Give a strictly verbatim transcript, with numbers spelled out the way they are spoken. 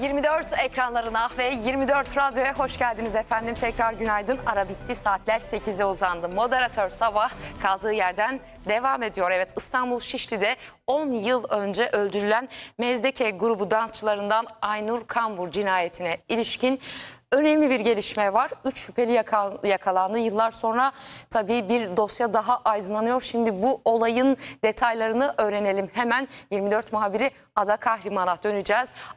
yirmi dört ekranlarına ve yirmi dört radyoya hoş geldiniz efendim. Tekrar günaydın. Ara bitti, saatler sekize uzandı. Moderatör Sabah kaldığı yerden devam ediyor. Evet, İstanbul Şişli'de on yıl önce öldürülen Mezdeke grubu dansçılarından Aynur Kambur cinayetine ilişkin önemli bir gelişme var. Üç şüpheli yakal yakalandı. Yıllar sonra tabii bir dosya daha aydınlanıyor. Şimdi bu olayın detaylarını öğrenelim. Hemen yirmi dört muhabiri Ada Kahraman'a döneceğiz.